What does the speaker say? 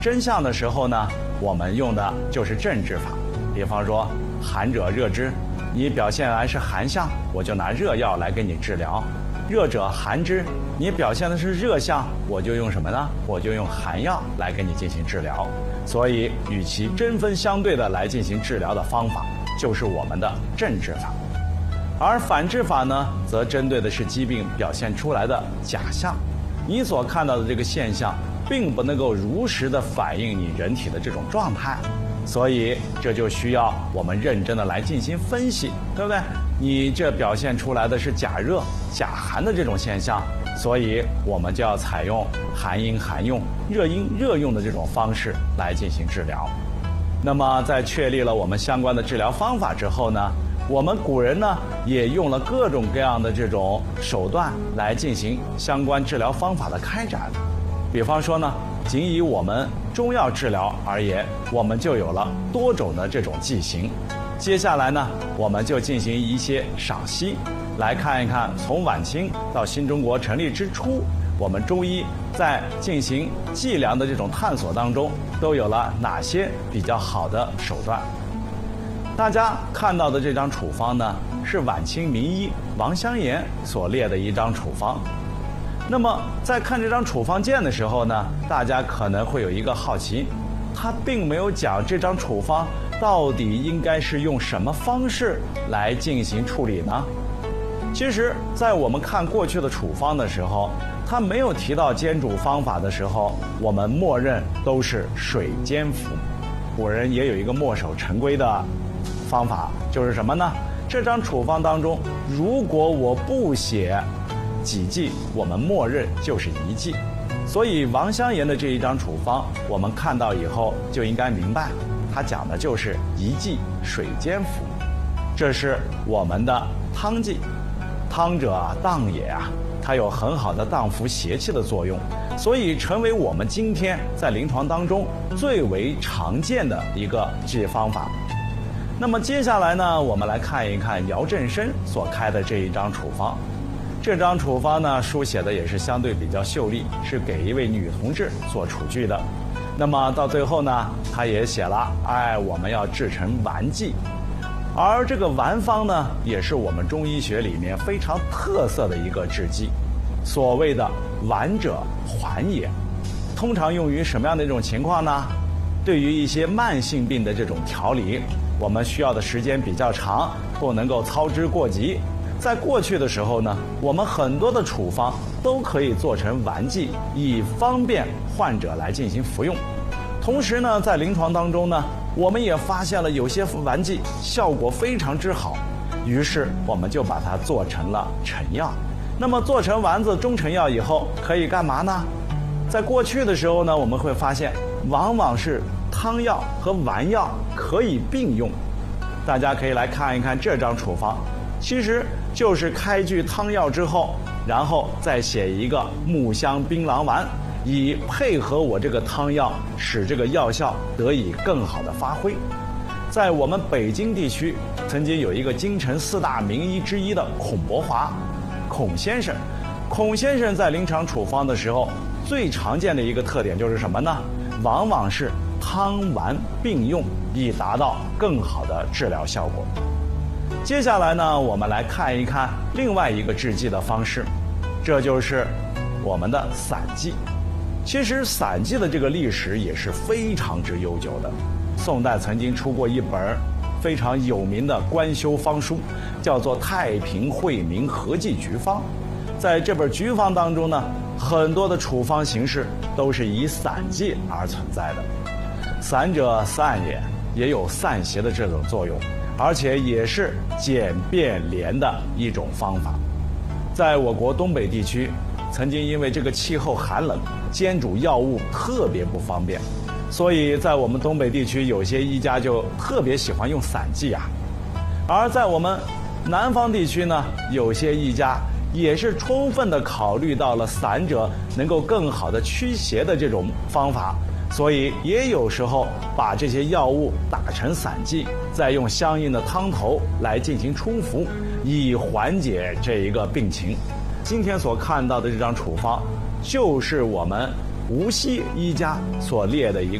真相的时候呢，我们用的就是镇治法。比方说寒者热之，你表现来是寒象，我就拿热药来给你治疗；热者寒之，你表现的是热象，我就用什么呢？我就用寒药来给你进行治疗。所以与其针锋相对的来进行治疗的方法，就是我们的镇治法。而反治法呢，则针对的是疾病表现出来的假象，你所看到的这个现象并不能够如实的反映你人体的这种状态，所以这就需要我们认真的来进行分析，对不对？你这表现出来的是假热、假寒的这种现象，所以我们就要采用寒阴寒用、热阴热用的这种方式来进行治疗。那么在确立了我们相关的治疗方法之后呢，我们古人呢也用了各种各样的这种手段来进行相关治疗方法的开展。比方说呢，仅以我们中药治疗而言，我们就有了多种的这种剂型。接下来呢，我们就进行一些赏析，来看一看从晚清到新中国成立之初，我们中医在进行剂量的这种探索当中，都有了哪些比较好的手段。大家看到的这张处方呢，是晚清名医王香言所列的一张处方。那么在看这张处方笺的时候呢，大家可能会有一个好奇，他并没有讲这张处方到底应该是用什么方式来进行处理呢？其实在我们看过去的处方的时候，他没有提到煎煮方法的时候，我们默认都是水煎服。古人也有一个墨守成规的方法，就是什么呢？这张处方当中，如果我不写几剂，我们默认就是一剂。所以王香言的这一张处方，我们看到以后就应该明白，他讲的就是一剂水煎服。这是我们的汤剂。汤者荡也啊，它有很好的荡服邪气的作用，所以成为我们今天在临床当中最为常见的一个治方法。那么接下来呢，我们来看一看姚振声所开的这一张处方。这张处方呢，书写的也是相对比较秀丽，是给一位女同志做处具的。那么到最后呢，他也写了，我们要制成丸剂。而这个丸方呢，也是我们中医学里面非常特色的一个制剂。所谓的丸者缓也，通常用于什么样的一种情况呢？对于一些慢性病的这种调理，我们需要的时间比较长，不能够操之过急。在过去的时候呢，我们很多的处方都可以做成丸剂，以方便患者来进行服用。同时呢，在临床当中呢，我们也发现了有些丸剂效果非常之好，于是我们就把它做成了成药。那么做成丸子中成药以后，可以干嘛呢？在过去的时候呢，我们会发现往往是汤药和丸药可以并用。大家可以来看一看这张处方，其实就是开具汤药之后，然后再写一个木香槟榔丸，以配合我这个汤药，使这个药效得以更好的发挥。在我们北京地区，曾经有一个京城4大名医之一的孔伯华，孔先生。孔先生在临床处方的时候，最常见的一个特点就是什么呢？往往是汤丸并用，以达到更好的治疗效果。接下来呢，我们来看一看另外一个制剂的方式，这就是我们的散剂。其实散剂的这个历史也是非常之悠久的。宋代曾经出过一本非常有名的官修方书，叫做《太平惠民和剂局方》。在这本局方当中呢，很多的处方形式都是以散剂而存在的。散者散也，也有散邪的这种作用，而且也是简便廉的一种方法。在我国东北地区，曾经因为这个气候寒冷，煎煮药物特别不方便，所以在我们东北地区，有些医家就特别喜欢用散剂啊。而在我们南方地区呢，有些医家也是充分的考虑到了散者能够更好的驱邪的这种方法，所以也有时候把这些药物打成散剂，再用相应的汤头来进行冲服，以缓解这一个病情。今天所看到的这张处方，就是我们无锡一家所列的一个